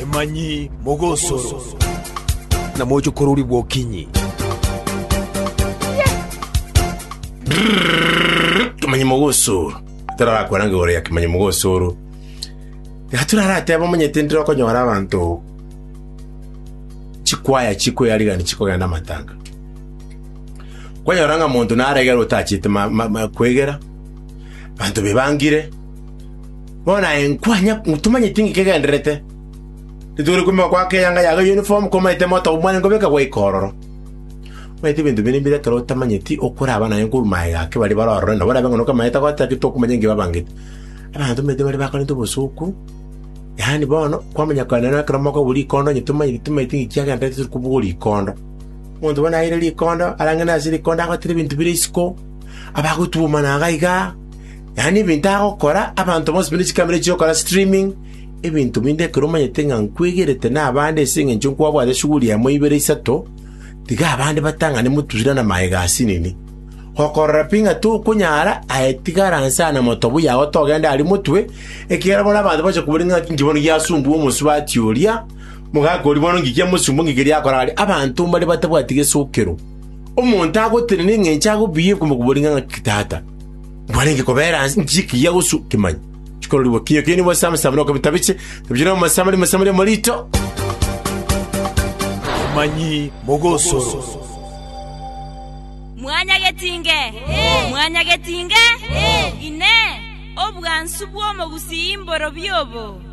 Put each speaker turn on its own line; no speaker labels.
Kimanyi Mogosoro na mojo koruri bwokinyi.
Kimanyi Mogosoro tara kwananga gore ya Kimanyi Mogosoro yaturarate abamenyetendera ko nyora abantu chikwaya chiko yali gani chiko gana matanga kwa yoranga muntu naregera utachite kwegera bantu bebangire bona enkwanya mutumanye tingi kegenderete nduri kuma kwa keyanga yaga uniform koma ite moto umwane ngobeka kwa ikororo mwete bintu bini bile taro tamanyeti okura abana yenkuru maya ke bali baroro na bora bengono kama ita kwata kitokumanye ngibabangite abantu mede bali bakani to bosuku yani bono kwamanya kana na krama ko buli kondo nyituma tingi kyaga ndete kubuli kondo muntu bona ile kondo alangana zili kondo akatire bintu bile isko abagutuma na gaiga yani bintu kora abantu mos bini kamera chokora streaming ebintu binde kroma yetenga nkwegerete na abande singe nchunkwa bwa shuguli ya moibere isato tiga abande batanga ne mutuzira na maega asinini hokora pinga tu kunyara ayetigara nsana motobu ya otogenda ali mutwe ekira bona abantu baje kuburinga ngibono yasumbu omusubati olia mugakori bono ngiye musumbu ngigiri akora ali abantu mbali batabwatige sokero omuntu agotene ngenchago biye kumukuburinga kitata bwanenge kobera njiki ya usu Kimanyi chikoro libokiyo kini wasama samno kabitabiche tabjina masamali molito
Kimanyi Mogosoro
mwanya getinge ine obwansu bwo mu gusimboro byobo